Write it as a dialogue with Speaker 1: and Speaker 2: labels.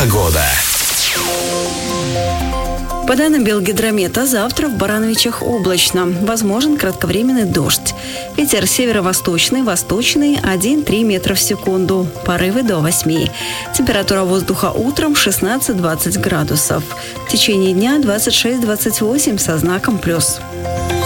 Speaker 1: Погода.
Speaker 2: По данным Белгидромета, завтра в Барановичах облачно. Возможен кратковременный дождь. Ветер северо-восточный, восточный 1-3 метра в секунду. Порывы до 8. Температура воздуха утром 16-20 градусов. В течение дня 26-28 со знаком плюс.